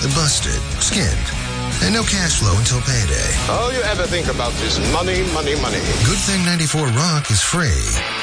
busted, skinned, and no cash flow until payday. All you ever think about is money, money, money. Good Thing 94 Rock is free.